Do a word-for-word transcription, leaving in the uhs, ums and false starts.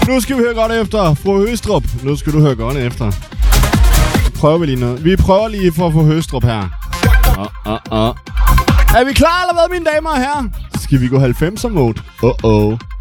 Nu skal vi høre godt efter. Fru Høstrup, nu skal du høre godt efter. Prøver vi lige noget. Vi prøver lige for at få Høstrup her. Uh, uh, uh. Er vi klar eller hvad, mine damer og herrer? Skal vi gå halvfemser mode? Uh-oh.